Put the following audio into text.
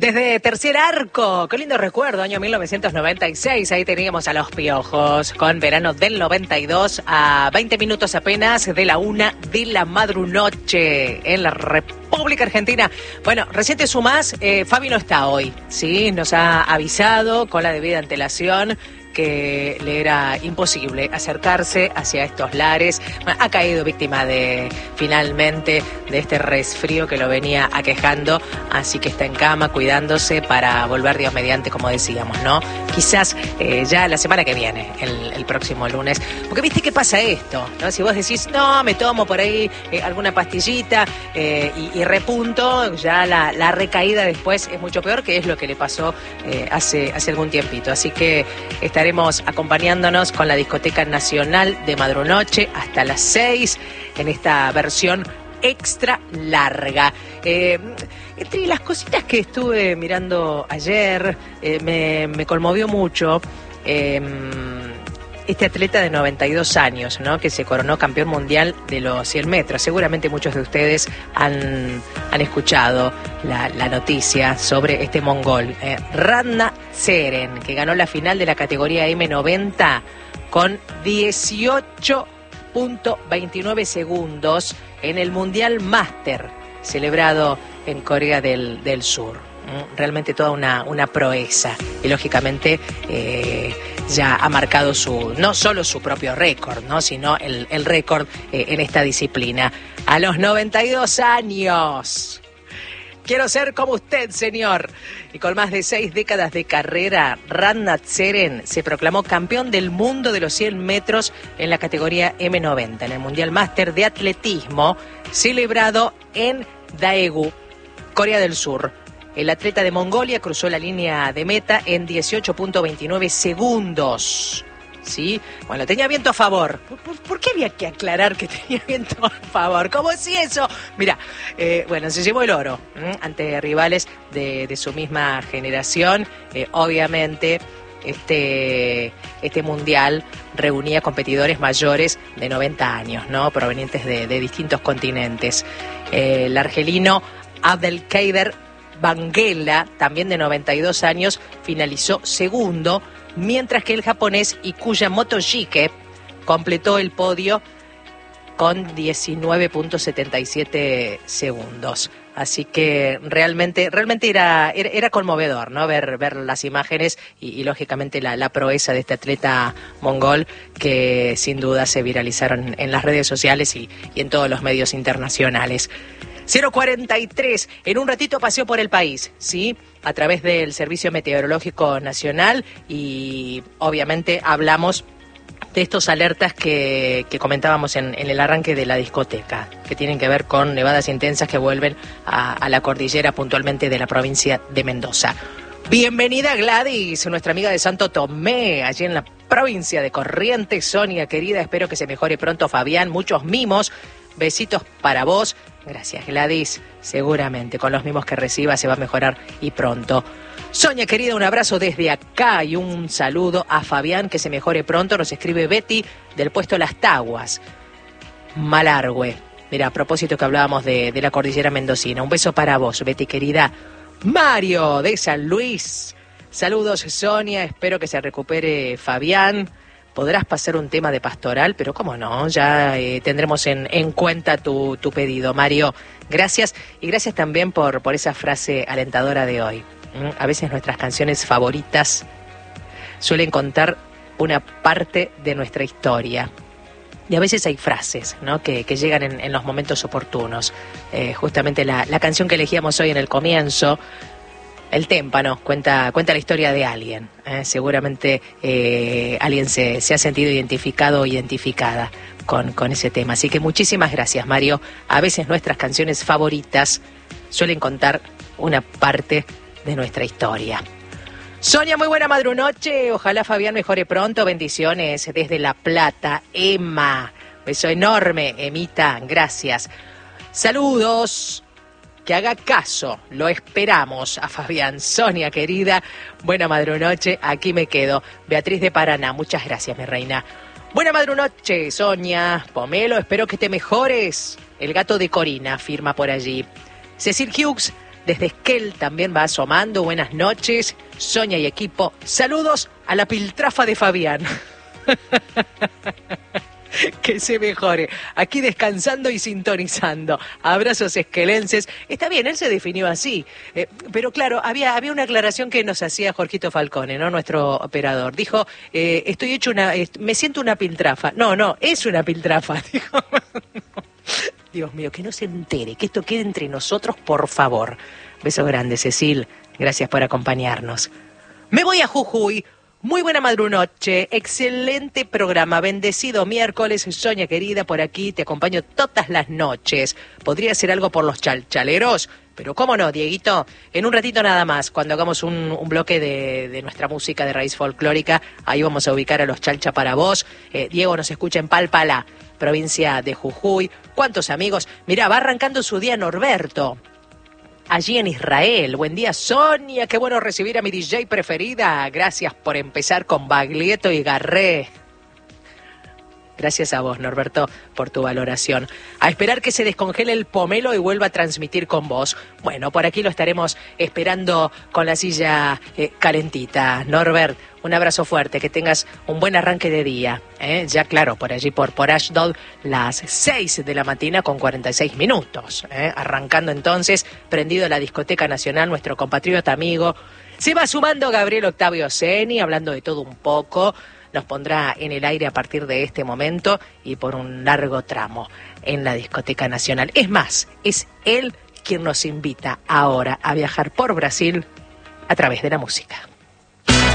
Desde Tercer Arco, qué lindo recuerdo, año 1996, ahí teníamos a Los Piojos, con Verano del 92, a 20 minutos apenas de la 1 de la madrunoche, en la República Argentina. Bueno, recién te sumás, Fabi no está hoy, ¿sí? Nos ha avisado con la debida antelación que le era imposible acercarse hacia estos lares. Bueno, ha caído víctima finalmente de este resfrío que lo venía aquejando, así que está en cama cuidándose para volver Dios mediante, como decíamos, ¿no? Quizás ya la semana que viene, el próximo lunes, porque viste qué pasa esto, ¿no? Si vos decís, no, me tomo por ahí alguna pastillita y repunto, ya la recaída después es mucho peor, que es lo que le pasó hace algún tiempito. Así que estaremos acompañándonos con la Discoteca Nacional de Madrunoche hasta las 6 en esta versión extra larga. Entre las cositas que estuve mirando ayer, me conmovió mucho este atleta de 92 años, ¿no? Que se coronó campeón mundial de los 100 metros. Seguramente muchos de ustedes han escuchado la noticia sobre este mongol, Radna Tseren, que ganó la final de la categoría M90 con 18.29 segundos en el Mundial Master, celebrado en Corea del Sur. Realmente toda una proeza, y lógicamente ya ha marcado no solo su propio récord, ¿no? Sino el récord en esta disciplina. A los 92 años. Quiero ser como usted, señor. Y con más de 6 décadas de carrera, Radna Tseren se proclamó campeón del mundo de los 100 metros en la categoría M90, en el Mundial Máster de Atletismo, celebrado en Daegu, Corea del Sur. El atleta de Mongolia cruzó la línea de meta en 18.29 segundos. ¿Sí? Bueno, tenía viento a favor. ¿Por qué había que aclarar que tenía viento a favor? ¿Cómo si eso? Mira, bueno, se llevó el oro ante rivales de su misma generación. Obviamente, este mundial reunía competidores mayores de 90 años, ¿no? Provenientes de distintos continentes. El argelino Abdelkader Banguela, también de 92 años, finalizó segundo, mientras que el japonés Ikuya Motoshike completó el podio con 19.77 segundos. Así que realmente era conmovedor, ¿no? Ver las imágenes y lógicamente la proeza de este atleta mongol, que sin duda se viralizaron en las redes sociales y en todos los medios internacionales. 0:43, en un ratito paseo por el país, ¿sí? A través del Servicio Meteorológico Nacional, y obviamente hablamos de estos alertas que comentábamos en el arranque de la discoteca, que tienen que ver con nevadas intensas que vuelven a la cordillera, puntualmente de la provincia de Mendoza. Bienvenida Gladys, nuestra amiga de Santo Tomé, allí en la provincia de Corrientes. Sonia, querida, espero que se mejore pronto Fabián, muchos mimos, besitos para vos. Gracias, Gladys. Seguramente con los mimos que reciba se va a mejorar, y pronto. Sonia, querida, un abrazo desde acá y un saludo a Fabián, que se mejore pronto. Nos escribe Betty del puesto Las Taguas, Malargüe. Mira, a propósito que hablábamos de la cordillera mendocina. Un beso para vos, Betty, querida. Mario de San Luis. Saludos, Sonia. Espero que se recupere Fabián. Podrás pasar un tema de pastoral, pero cómo no, ya tendremos en cuenta tu pedido, Mario. Gracias, y gracias también por esa frase alentadora de hoy. A veces nuestras canciones favoritas suelen contar una parte de nuestra historia. Y a veces hay frases, ¿no? que llegan en los momentos oportunos. Justamente la canción que elegíamos hoy en el comienzo, El Témpano, cuenta la historia de alguien. Seguramente alguien se ha sentido identificado o identificada con ese tema. Así que muchísimas gracias, Mario. A veces nuestras canciones favoritas suelen contar una parte de nuestra historia. Sonia, muy buena madrunoche. Ojalá Fabián mejore pronto. Bendiciones desde La Plata. Emma, beso enorme, Emita. Gracias. Saludos. Que haga caso, lo esperamos a Fabián. Sonia, querida, buena madrunoche, aquí me quedo. Beatriz de Paraná, muchas gracias, mi reina. Buena madrunoche, Sonia. Pomelo, espero que te mejores. El gato de Corina firma por allí. Cecil Hughes Desde Esquel también va asomando. Buenas noches, Sonia y equipo. Saludos a la piltrafa de Fabián. Que se mejore. Aquí descansando y sintonizando. Abrazos esquelenses. Está bien, él se definió así. Pero claro, había una aclaración que nos hacía Jorgito Falcone, ¿no? Nuestro operador. Dijo, me siento una piltrafa. No, es una piltrafa. Dijo. Dios mío, que no se entere, que esto quede entre nosotros, por favor. Beso grande, Cecil. Gracias por acompañarnos. Me voy a Jujuy. Muy buena madrunoche, excelente programa, bendecido miércoles, Sonia querida, por aquí te acompaño todas las noches. ¿Podría hacer algo por los chalchaleros? Pero cómo no, Dieguito, en un ratito nada más, cuando hagamos un bloque de nuestra música de raíz folclórica, ahí vamos a ubicar a los chalcha para vos. Diego nos escucha en Palpalá, provincia de Jujuy. ¿Cuántos amigos? Mirá, va arrancando su día Norberto. Allí en Israel. Buen día, Sonia. Qué bueno recibir a mi DJ preferida. Gracias por empezar con Baglietto y Garré. Gracias a vos, Norberto, por tu valoración. A esperar que se descongele el pomelo y vuelva a transmitir con vos. Bueno, por aquí lo estaremos esperando con la silla calentita. Norbert, un abrazo fuerte, que tengas un buen arranque de día. Ya claro, por allí por Ashdod, las 6 de la mañana con 46 minutos. Arrancando entonces, prendido la Discoteca Nacional, nuestro compatriota amigo. Se va sumando Gabriel Octavio Ceni, hablando de todo un poco. Nos pondrá en el aire a partir de este momento y por un largo tramo en la Discoteca Nacional. Es más, es él quien nos invita ahora a viajar por Brasil a través de la música.